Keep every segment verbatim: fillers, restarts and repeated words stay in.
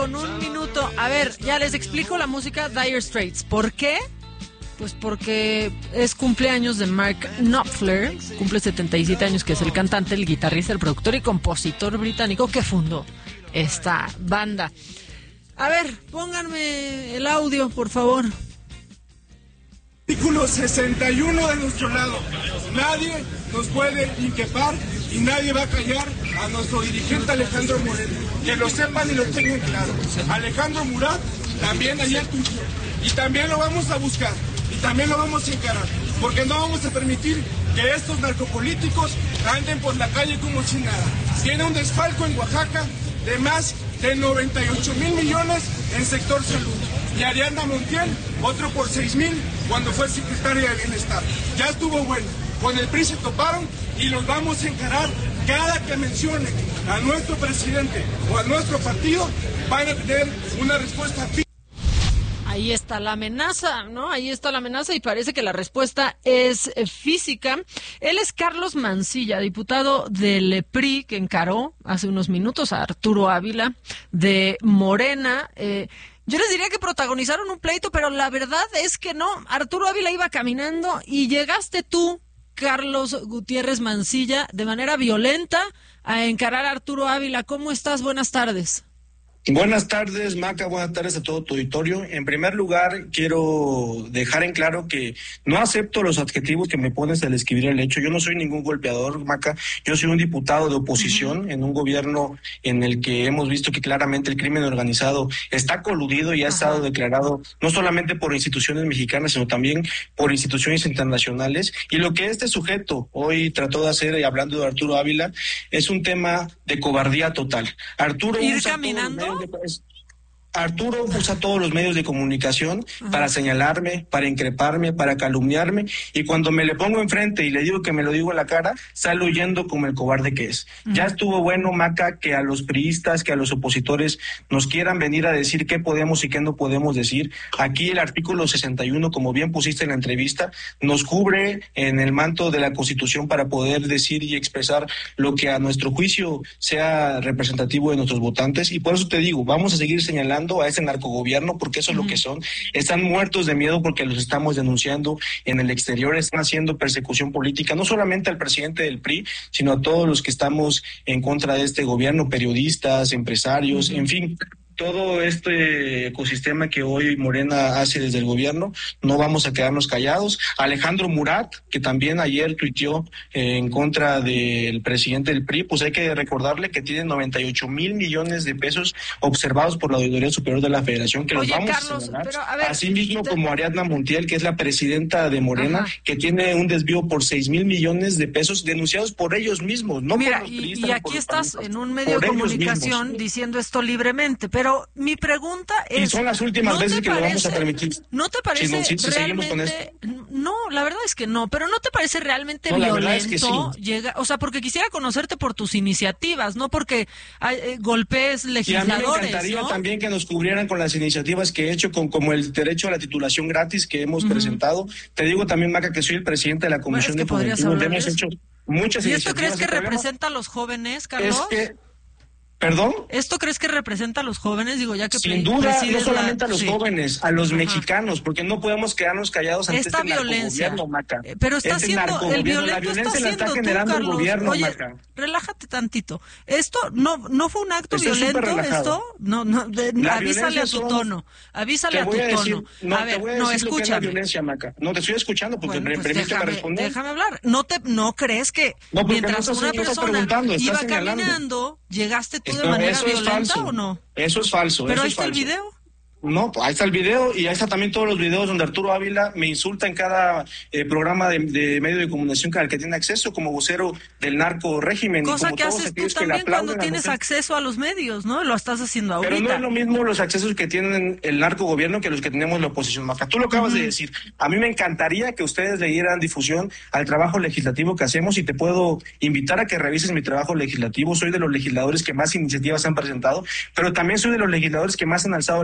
con un minuto. A ver, ya les explico la música Dire Straits. ¿Por qué? Pues porque es cumpleaños de Mark Knopfler, cumple setenta y siete años, que es el cantante, el guitarrista, el productor y compositor británico que fundó esta banda. A ver, pónganme el audio, por favor. Artículo sesenta y uno de nuestro lado. Nadie nos puede inquietar y nadie va a callar a nuestro dirigente Alejandro Moreno. Que lo sepan y lo tengan claro. Alejandro Murat también allá tuyo. Y también lo vamos a buscar. Y también lo vamos a encarar. Porque no vamos a permitir que estos narcopolíticos anden por la calle como si nada. Tiene un desfalco en Oaxaca de más de noventa y ocho mil millones en sector salud. Y Ariadna Montiel, otro por seis mil cuando fue secretaria de Bienestar. Ya estuvo bueno. Con el P R I se toparon y los vamos a encarar. Cada que mencione a nuestro presidente o a nuestro partido, van a tener una respuesta. Ahí está la amenaza, ¿no? Ahí está la amenaza y parece que la respuesta es física. Él es Carlos Mancilla, diputado del P R I, que encaró hace unos minutos a Arturo Ávila de Morena. Eh, yo les diría que protagonizaron un pleito, pero la verdad es que no. Arturo Ávila iba caminando y llegaste tú, Carlos Gutiérrez Mancilla, de manera violenta a encarar a Arturo Ávila. ¿Cómo estás? Buenas tardes. Buenas tardes, Maca, buenas tardes a todo tu auditorio. En primer lugar, quiero dejar en claro que no acepto los adjetivos que me pones al escribir el hecho. Yo no soy ningún golpeador, Maca. Yo soy un diputado de oposición uh-huh. en un gobierno en el que hemos visto que claramente el crimen organizado está coludido y ha uh-huh. estado declarado no solamente por instituciones mexicanas, sino también por instituciones internacionales. Y lo que este sujeto hoy trató de hacer, y hablando de Arturo Ávila, es un tema de cobardía total. Arturo ir caminando. Arturo usa todos los medios de comunicación uh-huh. para señalarme, para increparme, para calumniarme, y cuando me le pongo enfrente y le digo que me lo digo en la cara, sale huyendo como el cobarde que es. Uh-huh. Ya estuvo bueno, Maca, que a los priistas, que a los opositores nos quieran venir a decir qué podemos y qué no podemos decir. Aquí el artículo sesenta y uno, como bien pusiste en la entrevista, nos cubre en el manto de la Constitución para poder decir y expresar lo que a nuestro juicio sea representativo de nuestros votantes, y por eso te digo, vamos a seguir señalando a ese narcogobierno, porque eso es uh-huh. lo que son. Están muertos de miedo porque los estamos denunciando en el exterior, están haciendo persecución política, no solamente al presidente del P R I, sino a todos los que estamos en contra de este gobierno, periodistas, empresarios, uh-huh. en fin. Todo este ecosistema que hoy Morena hace desde el gobierno, no vamos a quedarnos callados. Alejandro Murat, que también ayer tuiteó eh, en contra del presidente del P R I, pues hay que recordarle que tiene noventa y ocho mil millones de pesos observados por la Auditoría Superior de la Federación, que Oye, los vamos Carlos, a señalar. Pero, a ver, así mismo te... como Ariadna Montiel, que es la presidenta de Morena, Ajá. que tiene un desvío por seis mil millones de pesos denunciados por ellos mismos, no Mira, por los y, periodistas. Y aquí estás en un medio de comunicación diciendo esto libremente, pero Pero mi pregunta es... Y son las últimas ¿no veces que parece, lo vamos a permitir. ¿No te parece si no, si, si realmente... No, la verdad es que no, pero ¿no te parece realmente no, violento? Es que sí. llega, o sea, porque quisiera conocerte por tus iniciativas, no porque eh, golpees legisladores, y a mí me encantaría ¿no? también que nos cubrieran con las iniciativas que he hecho, con como el derecho a la titulación gratis que hemos uh-huh. presentado. Te digo también, Maca, que soy el presidente de la Comisión bueno, es que de Juventud, donde hemos hecho muchas ¿Y iniciativas. esto crees que representa a los jóvenes, Carlos? Es que... ¿Perdón? ¿Esto crees que representa a los jóvenes? Digo, ya que Sin duda, no solamente la... a los sí. jóvenes, a los Ajá. mexicanos, porque no podemos quedarnos callados ante Esta este violencia, narcogobierno, Maca. Pero está este haciendo, el violento la violencia está la está haciendo generando tú, Carlos. el gobierno, Oye, Maca. relájate tantito. ¿Esto no no fue un acto Estoy violento? ¿Esto? No, no, de, avísale a tu son... tono. Avísale a tu a decir, tono. No, a ver, te voy a no, decir lo que es la escúchame. violencia, Maca. No, te estoy escuchando porque bueno, pues permíteme déjame, responder. Déjame hablar. ¿No te no crees que no, mientras no estás, una no persona iba señalando. caminando, llegaste tú Esto, de manera violenta falso. o no? Eso es falso. Pero eso ahí es está falso. el video. No, ahí está el video y ahí está también todos los videos donde Arturo Ávila me insulta en cada eh, programa de, de medio de comunicación al que tiene acceso como vocero del narco régimen. Cosa y como que todos haces tú que también cuando tienes mujer. acceso a los medios, ¿no? Lo estás haciendo ahorita. Pero no es lo mismo los accesos que tienen el narco gobierno que los que tenemos la oposición, Maca. Tú lo acabas uh-huh. de decir. A mí me encantaría que ustedes le dieran difusión al trabajo legislativo que hacemos y te puedo invitar a que revises mi trabajo legislativo. Soy de los legisladores que más iniciativas han presentado, pero también soy de los legisladores que más han alzado la voz.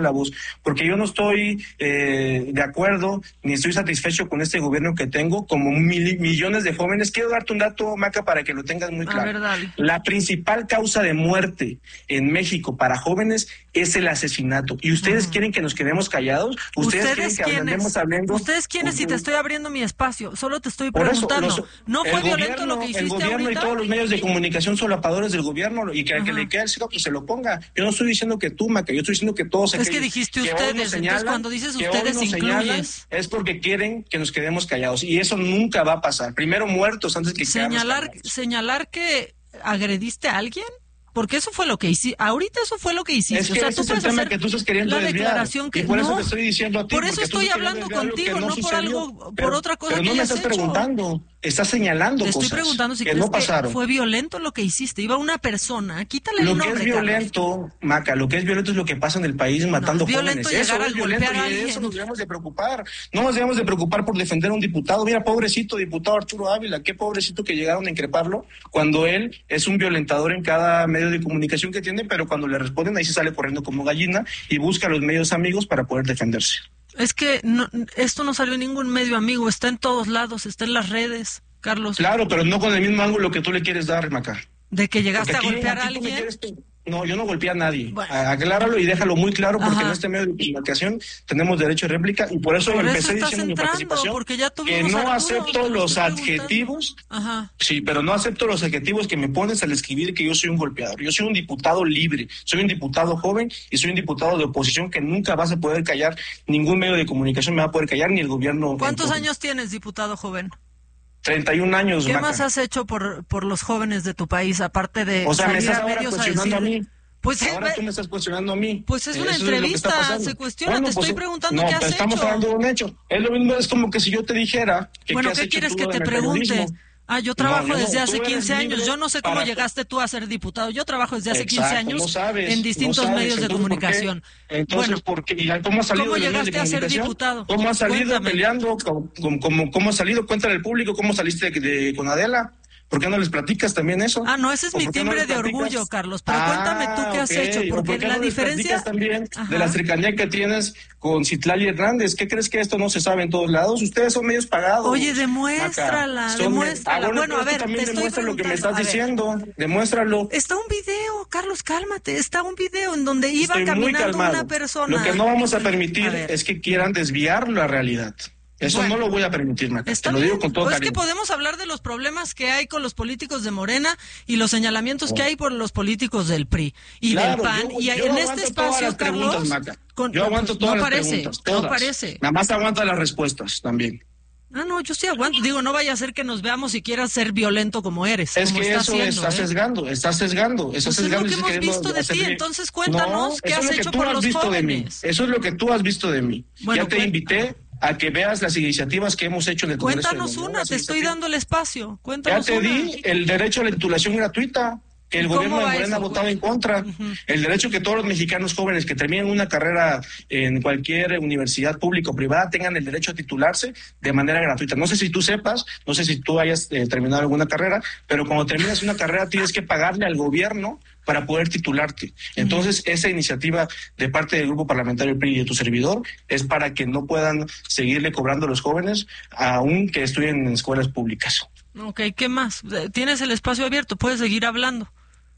porque yo no estoy eh, de acuerdo ni estoy satisfecho con este gobierno que tengo, como mil, millones de jóvenes. Quiero darte un dato, Maca, para que lo tengas muy claro. A ver, dale. La principal causa de muerte en México para jóvenes es el asesinato. ¿Y ustedes uh-huh. quieren que nos quedemos callados? ¿Ustedes, ¿Ustedes quieren que andemos hablando? ¿Ustedes quiénes? Si te estoy abriendo mi espacio, solo te estoy Por preguntando. Eso, los, ¿No fue violento gobierno, lo que hiciste El gobierno ahorita? Y todos los medios de comunicación solapadores del gobierno, y que al que le quede el cielo, que se lo ponga. Yo no estoy diciendo que tú, Maca, yo estoy diciendo que todos Es que dijiste que ustedes, señalan, entonces cuando dices ustedes incluyes. Señalan, es porque quieren que nos quedemos callados, y eso nunca va a pasar. Primero muertos antes que señalar Señalar que agrediste a alguien. Porque eso fue lo que hiciste. Ahorita eso fue lo que hiciste. Es que o sea, ese tú es el puedes tema hacer que tú estás queriendo la desviar. declaración que y por no, eso te estoy diciendo a ti. Por eso estoy hablando contigo, no por algo, pero, por otra cosa pero que no me hayas estás hecho. preguntando, estás señalando te cosas. Te estoy preguntando si que crees no pasaron. que fue violento lo que hiciste. Iba una persona, quítale lo el nombre. Lo que es violento, Carlos. Maca, lo que es violento es lo que pasa en el país matando no, es jóvenes. Eso es violento y de eso nos debemos de preocupar. No nos debemos de preocupar por defender a un diputado. Mira, pobrecito diputado Arturo Ávila, qué pobrecito que llegaron a increparlo cuando él es un violentador en cada medio de comunicación que tiene, pero cuando le responden ahí se sale corriendo como gallina y busca a los medios amigos para poder defenderse. Es que no, esto no salió en ningún medio amigo, está en todos lados, está en las redes, Carlos. Claro, pero no con el mismo ángulo que tú le quieres dar, Maca. De que llegaste aquí, a golpear a aquí alguien. No, yo no golpeé a nadie. Bueno. Acláralo y déjalo muy claro, porque Ajá. en este medio de comunicación tenemos derecho a réplica, y por eso por empecé eso diciendo en mi participación porque ya que no Arturo, acepto los adjetivos. Ajá. Sí, pero no acepto los adjetivos que me pones al escribir que yo soy un golpeador. Yo soy un diputado libre, soy un diputado joven y soy un diputado de oposición que nunca vas a poder callar, ningún medio de comunicación me va a poder callar, ni el gobierno. ¿Cuántos años tienes, diputado joven? treinta y un años, ¿Qué Maca. más has hecho por, por los jóvenes de tu país, aparte de o sea, salir me estás a ahora medios cuestionando a a decir... mí. Pues ahora es, tú me estás cuestionando a mí. Pues es una Eso entrevista, es lo que se cuestiona, bueno, te pues, estoy preguntando no, qué has hecho. Estamos hablando de un hecho. Es lo mismo, es como que si yo te dijera que bueno, qué has ¿qué hecho quieres tú que te en el pregunte? periodismo. Ah, yo trabajo no, no, desde hace quince años. Yo no sé cómo para... llegaste tú a ser diputado. Yo trabajo desde hace Exacto, quince años no sabes, en distintos no sabes. medios de Entonces, comunicación. ¿por qué? Entonces, bueno, ¿por qué? ¿Cómo has salido ¿cómo de los medios llegaste de a ser comunicación? diputado? ¿Cómo has salido Cuéntame. peleando? ¿Cómo, cómo, cómo has salido? Cuéntale al público cómo saliste de, de, con Adela. ¿Por qué no les platicas también eso? Ah, no, ese es mi timbre no de orgullo, Carlos. Pero ah, cuéntame tú qué has okay. hecho, porque ¿por qué la no diferencia también Ajá. de la cercanía que tienes con Citlali Hernández. ¿Qué crees que esto no se sabe en todos lados? Ustedes son medios pagados. Oye, demuéstrala, son... demuéstrala. Ah, bueno, bueno a ver, también te estoy demuestra lo que me estás ver. diciendo. Demuéstralo. Está un video, Carlos, cálmate. Está un video en donde iba Estoy caminando una persona. Lo que no vamos a permitir a es que quieran desviar la realidad. Eso bueno, no lo voy a permitir, Maca. Te lo digo con todo pues cariño. Es que podemos hablar de los problemas que hay con los políticos de Morena y los señalamientos oh. que hay por los políticos del P R I y claro, del P A N. Yo, y yo en este espacio, Carlos, con, yo aguanto pues, todas no las parece, preguntas, todas. No parece. Nada más aguanta las respuestas también. Ah, no, yo sí aguanto. Digo, no vaya a ser que nos veamos y quieras ser violento como eres. Es como que está eso haciendo, está ¿eh? sesgando, está sesgando. Está pues sesgando es lo que hemos visto de ti, entonces cuéntanos no, qué has hecho por los jóvenes. Eso es lo que tú has visto de mí. Bueno, ya te cuéntame. invité a que veas las iniciativas que hemos hecho en el Congreso. Cuéntanos de una, te estoy dando el espacio. Cuéntanos ya te una. di el derecho a la titulación gratuita, que el gobierno de Morena ha votado en contra. Uh-huh. El derecho que todos los mexicanos jóvenes que terminen una carrera en cualquier universidad pública o privada tengan el derecho a titularse de manera gratuita. No sé si tú sepas, no sé si tú hayas eh, terminado alguna carrera, pero cuando terminas una carrera tienes que pagarle al gobierno para poder titularte. Entonces, uh-huh. esa iniciativa de parte del Grupo Parlamentario P R I y de tu servidor es para que no puedan seguirle cobrando a los jóvenes, aun que estudien en escuelas públicas. Ok, ¿qué más? Tienes el espacio abierto, puedes seguir hablando.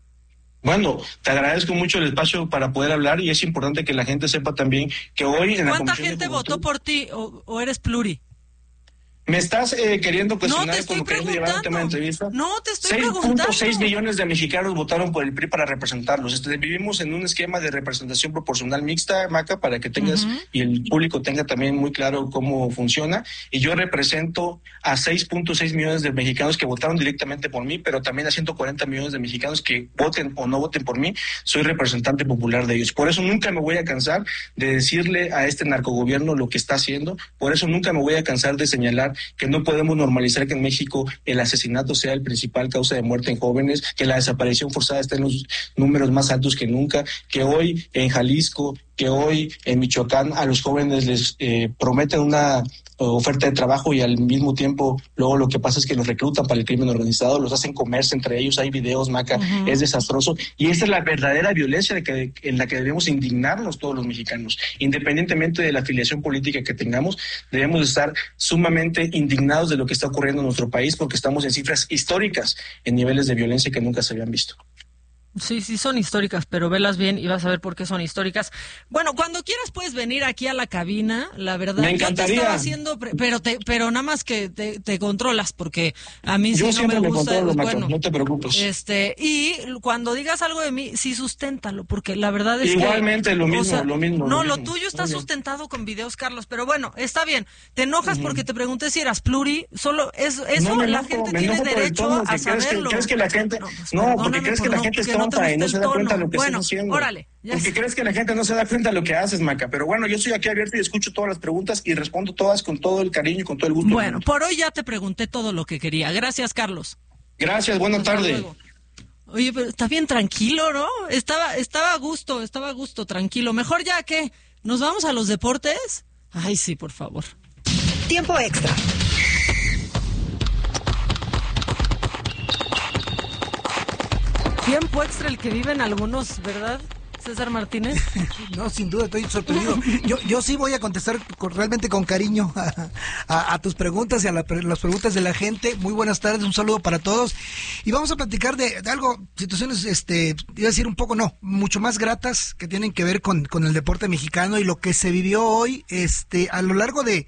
Bueno, te agradezco mucho el espacio para poder hablar y es importante que la gente sepa también que hoy en la ¿Cuánta Comisión gente de Juventud... votó por ti o, o eres pluri? ¿Me estás eh, queriendo cuestionar no, te estoy como queriendo llevar un tema de entrevista? No, te estoy seis preguntando. seis punto seis millones de mexicanos votaron por el P R I para representarlos. Este, vivimos en un esquema de representación proporcional mixta, Maca, para que tengas uh-huh. y el público tenga también muy claro cómo funciona. Y yo represento a seis punto seis millones de mexicanos que votaron directamente por mí, pero también a ciento cuarenta millones de mexicanos que voten o no voten por mí. Soy representante popular de ellos. Por eso nunca me voy a cansar de decirle a este narcogobierno lo que está haciendo. Por eso nunca me voy a cansar de señalar que no podemos normalizar que en México el asesinato sea el principal causa de muerte en jóvenes, que la desaparición forzada esté en los números más altos que nunca, que hoy en Jalisco, que hoy en Michoacán a los jóvenes les eh, prometen una oferta de trabajo y al mismo tiempo luego lo que pasa es que los reclutan para el crimen organizado, los hacen comerse entre ellos, hay videos, Maca, uh-huh. Es desastroso, y esa es la verdadera violencia de que, en la que debemos indignarnos todos los mexicanos, independientemente de la afiliación política que tengamos, debemos estar sumamente indignados de lo que está ocurriendo en nuestro país, porque estamos en cifras históricas, en niveles de violencia que nunca se habían visto. Sí, sí son históricas, pero velas bien y vas a ver por qué son históricas. Bueno, cuando quieras puedes venir aquí a la cabina, la verdad. Me encantaría. Yo te estaba haciendo, pero te, pero nada más que te, te controlas, porque a mí Yo sí no me me gusta. Controlo, bueno, Maca, no te preocupes. Este, y cuando digas algo de mí, sí susténtalo, porque la verdad es Igualmente, que... lo mismo, o sea, lo mismo. No, lo, lo mismo. tuyo está sustentado con videos, Carlos, pero bueno, está bien. Te enojas uh-huh. porque te pregunté si eras pluri, solo eso, eso no, la enojo, gente tiene derecho tono, a saberlo. Que, crees que la gente, no, pues, no porque crees que la gente es tonta y no se da cuenta de lo que bueno, estás haciendo. Órale, porque sé. Crees que la gente no se da cuenta de lo que haces, Maca. Pero bueno, yo estoy aquí abierto y escucho todas las preguntas y respondo todas con todo el cariño y con todo el gusto. Bueno, por hoy ya te pregunté todo lo que quería. Gracias, Carlos. Gracias, buena tarde. Oye, pero está bien tranquilo, ¿no? Estaba, estaba a gusto, estaba a gusto, tranquilo. Mejor ya que nos vamos a los deportes. Ay, sí, por favor. Tiempo extra. Tiempo extra el que viven algunos, ¿verdad, César Martínez? No, sin duda, estoy sorprendido. Yo yo sí voy a contestar con, realmente con cariño a, a, a tus preguntas y a la, las preguntas de la gente. Muy buenas tardes, un saludo para todos. Y vamos a platicar de, de algo, situaciones, este, iba a decir un poco, no, mucho más gratas que tienen que ver con, con el deporte mexicano y lo que se vivió hoy, este, a lo largo de...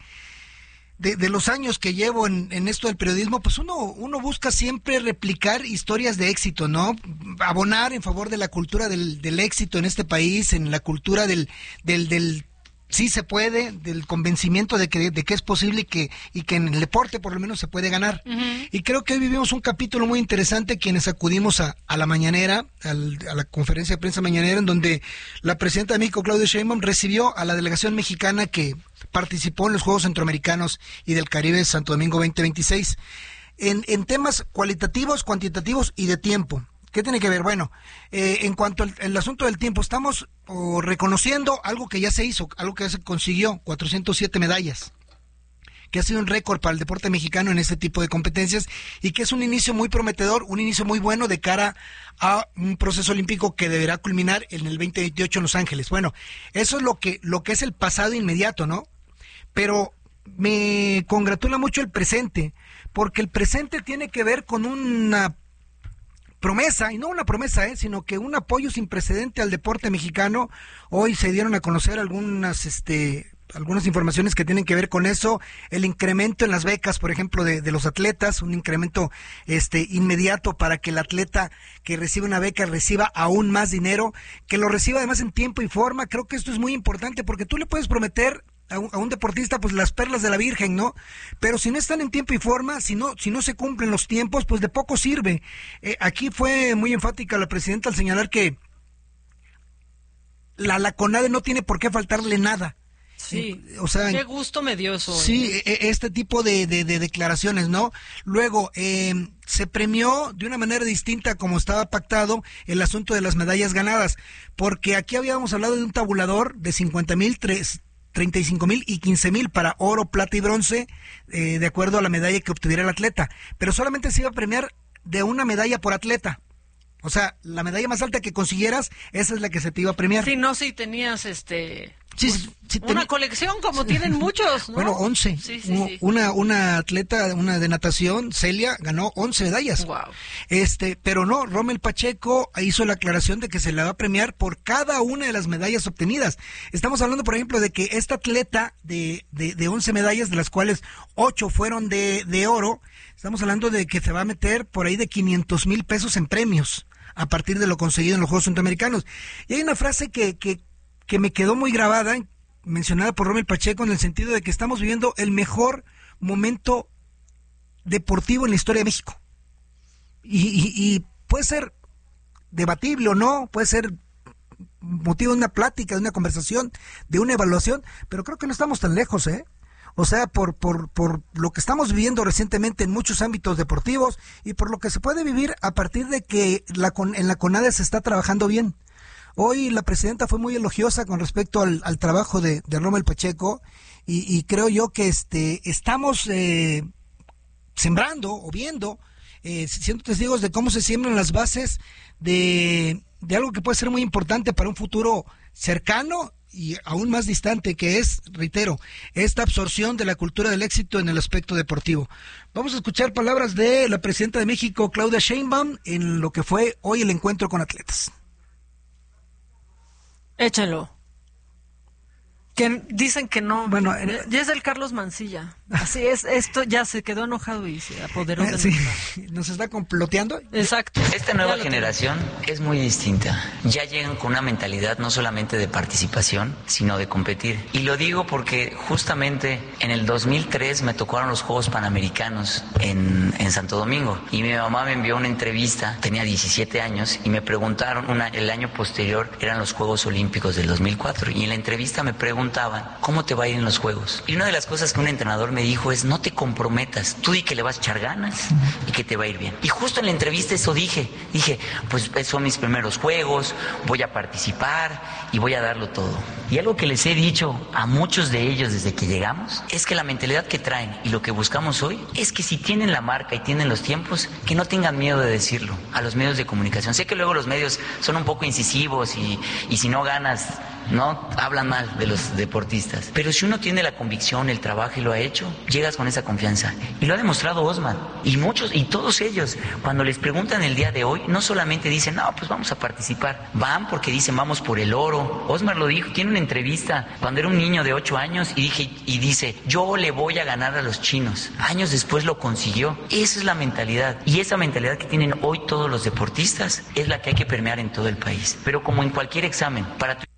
De, de los años que llevo en, en esto del periodismo, pues uno uno busca siempre replicar historias de éxito, ¿no? Abonar en favor de la cultura del, del éxito en este país, en la cultura del del, del sí se puede, del convencimiento de que de que es posible y que y que en el deporte por lo menos se puede ganar. Uh-huh. Y creo que hoy vivimos un capítulo muy interesante quienes acudimos a, a la mañanera, al, a la conferencia de prensa mañanera, en donde la presidenta de México, Claudia Sheinbaum, recibió a la delegación mexicana que participó en los Juegos Centroamericanos y del Caribe Santo Domingo veinte veintiséis en, en temas cualitativos, cuantitativos y de tiempo. ¿Qué tiene que ver? Bueno, eh, en cuanto al el asunto del tiempo, estamos oh, reconociendo algo que ya se hizo, algo que ya se consiguió, cuatrocientas siete medallas, que ha sido un récord para el deporte mexicano en este tipo de competencias y que es un inicio muy prometedor, un inicio muy bueno de cara a un proceso olímpico que deberá culminar en el veinte veintiocho en Los Ángeles. Bueno, eso es lo que, lo que es el pasado inmediato, ¿no? Pero me congratula mucho el presente, porque el presente tiene que ver con una promesa, y no una promesa, ¿eh? sino que un apoyo sin precedente al deporte mexicano. Hoy se dieron a conocer algunas, este... algunas informaciones que tienen que ver con eso, el incremento en las becas, por ejemplo, de, de los atletas, un incremento este inmediato para que el atleta que recibe una beca reciba aún más dinero, que lo reciba además en tiempo y forma. Creo que esto es muy importante porque tú le puedes prometer a un, a un deportista pues las perlas de la Virgen, ¿no? Pero si no están en tiempo y forma, si no si no se cumplen los tiempos, pues de poco sirve. Eh, aquí fue muy enfática la presidenta al señalar que la, la CONADE no tiene por qué faltarle nada. Sí, o sea, qué gusto me dio eso. Sí, ¿eh? este tipo de, de, de declaraciones, ¿no? Luego, eh, se premió de una manera distinta como estaba pactado el asunto de las medallas ganadas, porque aquí habíamos hablado de un tabulador de cincuenta mil, treinta y cinco mil y quince mil para oro, plata y bronce, eh, de acuerdo a la medalla que obtuviera el atleta, pero solamente se iba a premiar de una medalla por atleta. O sea, la medalla más alta que consiguieras, esa es la que se te iba a premiar. Sí, no, si tenías este... Sí, pues, sí, una ten... colección como tienen muchos, ¿no? Bueno, once. Sí, sí, una, sí. Una, una atleta, una de natación, Celia, ganó once medallas. Wow. Este, pero no, Rommel Pacheco hizo la aclaración de que se le va a premiar por cada una de las medallas obtenidas. Estamos hablando, por ejemplo, de que esta atleta de, de, de once medallas, de las cuales ocho fueron de, de oro, estamos hablando de que se va a meter por ahí de quinientos mil pesos en premios a partir de lo conseguido en los Juegos Centroamericanos. Y hay una frase que, que que me quedó muy grabada, mencionada por Rommel Pacheco, en el sentido de que estamos viviendo el mejor momento deportivo en la historia de México. Y, y, y puede ser debatible o no, puede ser motivo de una plática, de una conversación, de una evaluación, pero creo que no estamos tan lejos, ¿eh? O sea, por, por, por lo que estamos viviendo recientemente en muchos ámbitos deportivos y por lo que se puede vivir a partir de que la, en la CONADE se está trabajando bien. Hoy la presidenta fue muy elogiosa con respecto al, al trabajo de, de Rommel Pacheco y, y creo yo que este estamos eh, sembrando o viendo, eh, siendo testigos de cómo se siembran las bases de, de algo que puede ser muy importante para un futuro cercano y aún más distante, que es, reitero, esta absorción de la cultura del éxito en el aspecto deportivo. Vamos a escuchar palabras de la presidenta de México, Claudia Sheinbaum, en lo que fue hoy el encuentro con atletas. Échalo. Que dicen que no. Bueno, ya, ya es el Carlos Mancilla. Así es, esto ya se quedó enojado y se apoderó de sí, nos está comploteando. Exacto. Esta nueva generación es muy distinta. Ya llegan con una mentalidad no solamente de participación, sino de competir. Y lo digo porque justamente en el dos mil tres me tocaron los Juegos Panamericanos en, en Santo Domingo. Y mi mamá me envió una entrevista, tenía diecisiete años, y me preguntaron, una, el año posterior eran los Juegos Olímpicos del dos mil cuatro. Y en la entrevista me preguntaron, ¿cómo te va a ir en los juegos? Y una de las cosas que un entrenador me dijo es, no te comprometas, tú di que le vas a echar ganas y que te va a ir bien. Y justo en la entrevista eso dije, dije, pues son mis primeros juegos, voy a participar y voy a darlo todo. Y algo que les he dicho a muchos de ellos desde que llegamos, es que la mentalidad que traen y lo que buscamos hoy, es que si tienen la marca y tienen los tiempos, que no tengan miedo de decirlo a los medios de comunicación. Sé que luego los medios son un poco incisivos y, y si no ganas, no hablan mal de los deportistas, pero si uno tiene la convicción, el trabajo y lo ha hecho, llegas con esa confianza, y lo ha demostrado Osman, y muchos, y todos ellos, cuando les preguntan el día de hoy, no solamente dicen, no, pues vamos a participar, van porque dicen, vamos por el oro. Osman lo dijo, tiene una entrevista cuando era un niño de ocho años, y dije, y dice, yo le voy a ganar a los chinos. Años después lo consiguió. Esa es la mentalidad, y esa mentalidad que tienen hoy todos los deportistas, es la que hay que permear en todo el país, pero como en cualquier examen, para tu...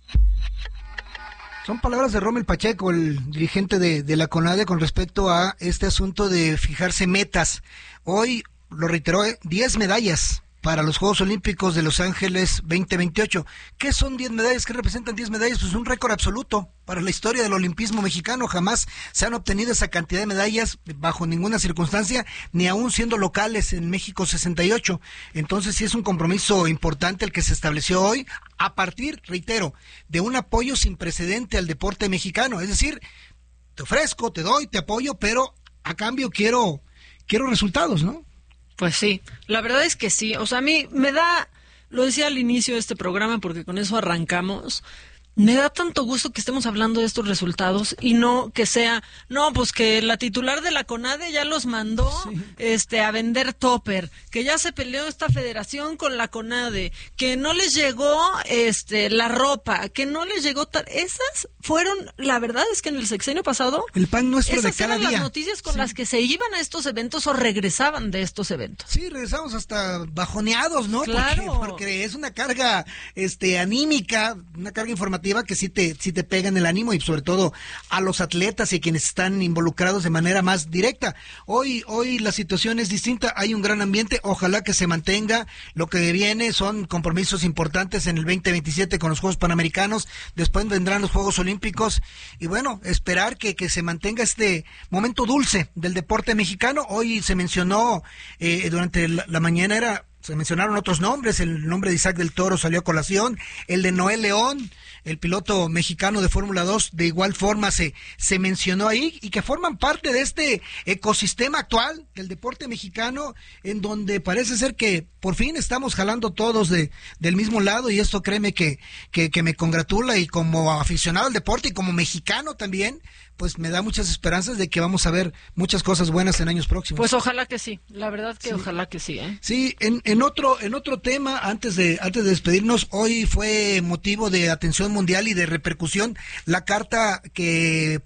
Son palabras de Rommel Pacheco, el dirigente de, de la CONADE, con respecto a este asunto de fijarse metas. Hoy, lo reiteró, diez medallas para los Juegos Olímpicos de Los Ángeles veinte veintiocho. ¿Qué son diez medallas? ¿Qué representan diez medallas? Pues un récord absoluto para la historia del olimpismo mexicano. Jamás se han obtenido esa cantidad de medallas bajo ninguna circunstancia, ni aún siendo locales en México sesenta y ocho. Entonces sí es un compromiso importante el que se estableció hoy, a partir, reitero, de un apoyo sin precedente al deporte mexicano. Es decir, te ofrezco, te doy, te apoyo, pero a cambio quiero, quiero resultados, ¿no? Pues sí, la verdad es que sí. O sea, a mí me da, lo decía al inicio de este programa porque con eso arrancamos, me da tanto gusto que estemos hablando de estos resultados y no que sea, no, pues que la titular de la CONADE ya los mandó sí. este a vender topper, que ya se peleó esta federación con la CONADE, que no les llegó este la ropa, que no les llegó tal, esas fueron, la verdad es que en el sexenio pasado el pan nuestro esas de cada eran día. Las noticias con sí. las que se iban a estos eventos o regresaban de estos eventos. Sí, regresamos hasta bajoneados, ¿no? Claro. Porque, porque es una carga este anímica, una carga informativa que sí te, sí te pega en el ánimo y sobre todo a los atletas y quienes están involucrados de manera más directa. Hoy, hoy la situación es distinta, hay un gran ambiente, ojalá que se mantenga. Lo que viene son compromisos importantes en el veinte veintisiete con los Juegos Panamericanos, después vendrán los Juegos Olímpicos y bueno, esperar que, que se mantenga este momento dulce del deporte mexicano. Hoy se mencionó eh, durante la, la mañana era se mencionaron otros nombres, el nombre de Isaac del Toro salió a colación, el de Noel León, el piloto mexicano de Fórmula dos, de igual forma se, se mencionó ahí, y que forman parte de este ecosistema actual del deporte mexicano, en donde parece ser que por fin estamos jalando todos de, del mismo lado, y esto créeme que, que, que me congratula, y como aficionado al deporte y como mexicano también, pues me da muchas esperanzas de que vamos a ver muchas cosas buenas en años próximos. Pues ojalá que sí, la verdad que sí. Ojalá que sí, ¿eh? Sí, en, en otro en otro tema, antes de antes de despedirnos, hoy fue motivo de atención mundial y de repercusión la carta que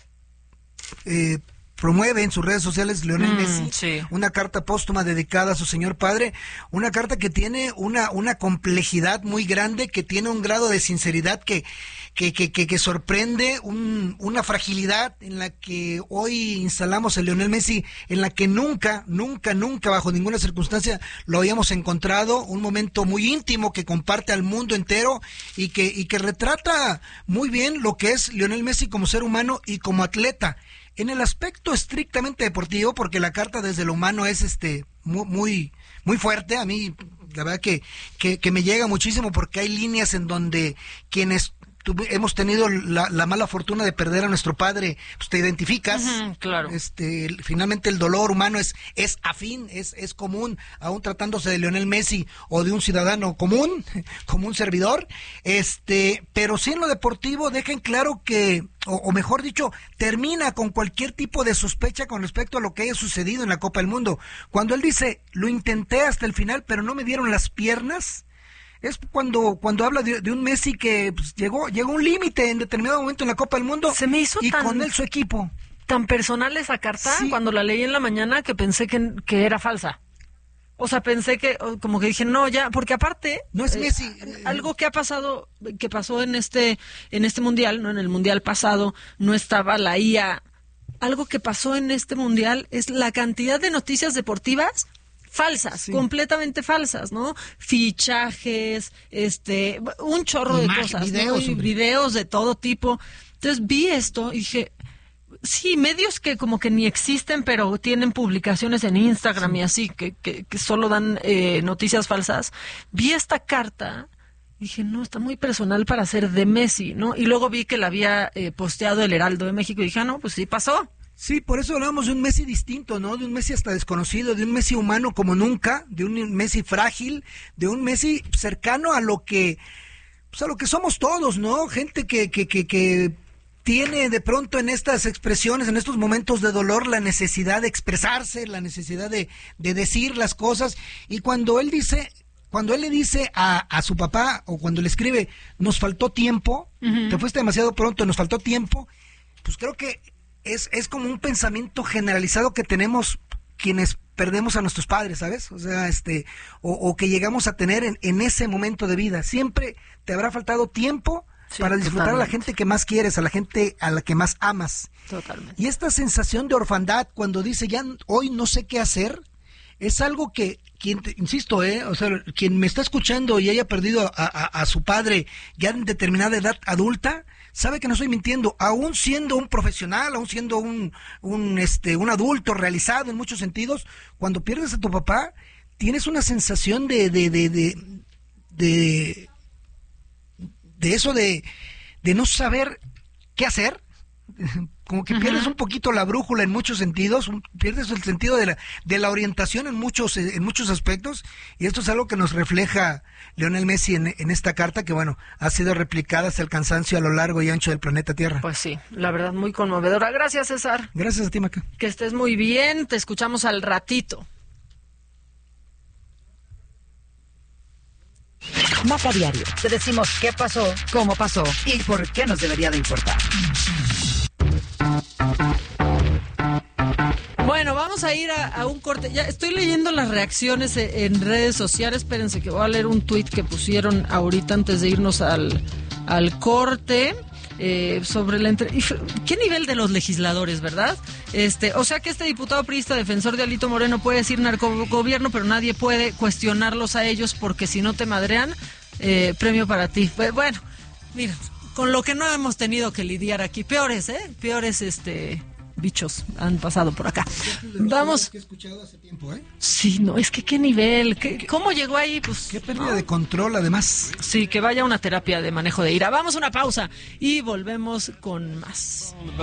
eh, promueve en sus redes sociales Lionel mm, Messi, sí. una carta póstuma dedicada a su señor padre, una carta que tiene una una complejidad muy grande, que tiene un grado de sinceridad que que que que, que sorprende, un, una fragilidad en la que hoy instalamos a Lionel Messi, en la que nunca, nunca, nunca, bajo ninguna circunstancia lo habíamos encontrado, un momento muy íntimo que comparte al mundo entero y que y que retrata muy bien lo que es Lionel Messi como ser humano y como atleta. En el aspecto estrictamente deportivo, porque la carta desde lo humano es este muy muy, muy fuerte, a mí la verdad que, que, que me llega muchísimo, porque hay líneas en donde quienes hemos tenido la, la mala fortuna de perder a nuestro padre, pues te identificas. Uh-huh, claro. Este, finalmente el dolor humano es, es afín, es, es común, aún tratándose de Lionel Messi o de un ciudadano común, como un servidor. Este, pero sí en lo deportivo dejen claro que, o, o mejor dicho, termina con cualquier tipo de sospecha con respecto a lo que haya sucedido en la Copa del Mundo. Cuando él dice, lo intenté hasta el final, pero no me dieron las piernas, es cuando cuando habla de, de un Messi que pues, llegó llegó a un límite en determinado momento en la Copa del Mundo. Se me hizo y tan, con él su equipo. Tan personal esa carta, sí. Cuando la leí en la mañana, que pensé que, que era falsa. O sea, pensé que, como que dije, no, ya, porque aparte... No es Messi. Eh, algo que ha pasado, que pasó en este en este mundial, no en el mundial pasado, no estaba la I A. Algo que pasó en este mundial es la cantidad de noticias deportivas falsas, sí. completamente falsas, ¿no? Fichajes, este, un chorro de Imagen, cosas, videos, ¿no? Y videos de todo tipo. Entonces vi esto y dije, sí, medios que como que ni existen, pero tienen publicaciones en Instagram sí. y así, que, que, que solo dan eh, noticias falsas. Vi esta carta y dije, no, está muy personal para ser de Messi, ¿no? Y luego vi que la había eh, posteado el Heraldo de México y dije, ah, no, pues sí pasó. Sí, por eso hablamos de un Messi distinto, ¿no? De un Messi hasta desconocido, de un Messi humano como nunca, de un Messi frágil, de un Messi cercano a lo que, pues a lo que somos todos, ¿no? Gente que, que, que, que tiene de pronto en estas expresiones, en estos momentos de dolor, la necesidad de expresarse, la necesidad de, de decir las cosas. Y cuando él dice, cuando él le dice a, a su papá, o cuando le escribe, nos faltó tiempo, uh-huh. te fuiste demasiado pronto, nos faltó tiempo, pues creo que Es, es como un pensamiento generalizado que tenemos quienes perdemos a nuestros padres, ¿sabes? O sea, este, o, o que llegamos a tener en, en ese momento de vida. Siempre te habrá faltado tiempo sí, para disfrutar totalmente. A la gente que más quieres, a la gente a la que más amas. Totalmente. Y esta sensación de orfandad, cuando dice, ya hoy no sé qué hacer, es algo que, quien te, insisto, eh, o sea, quien me está escuchando y haya perdido a, a, a su padre ya en determinada edad adulta, sabe que no estoy mintiendo, aún siendo un profesional, aún siendo un, un, este, un adulto realizado en muchos sentidos, cuando pierdes a tu papá, tienes una sensación de, de, de, de, de, de eso de, de no saber qué hacer, como que uh-huh. pierdes un poquito la brújula en muchos sentidos, un, pierdes el sentido de la, de la orientación en muchos, en muchos aspectos, y esto es algo que nos refleja Lionel Messi en, en esta carta, que bueno, ha sido replicada hasta el cansancio a lo largo y ancho del planeta Tierra. Pues sí, la verdad muy conmovedora. Gracias, César. Gracias a ti, Maca. Que estés muy bien, te escuchamos al ratito. Maca Diario. Te decimos qué pasó, cómo pasó y por qué nos debería de importar. Bueno, vamos a ir a, a un corte. Ya estoy leyendo las reacciones en redes sociales. Espérense que voy a leer un tuit que pusieron ahorita antes de irnos al, al corte. Eh, sobre la entre... ¿Qué nivel de los legisladores, verdad? Este, o sea que este diputado priista defensor de Alito Moreno puede decir narcogobierno, pero nadie puede cuestionarlos a ellos porque si no te madrean, eh, premio para ti. Bueno, mira, con lo que no hemos tenido que lidiar aquí, peores, ¿eh? Peores, este... bichos han pasado por acá. Vamos. Que he escuchado hace tiempo, ¿eh? Sí, no, es que qué nivel, ¿Qué, ¿cómo llegó ahí? Pues qué pérdida no. de control, además. Sí, que vaya a una terapia de manejo de ira. Vamos a una pausa y volvemos con más.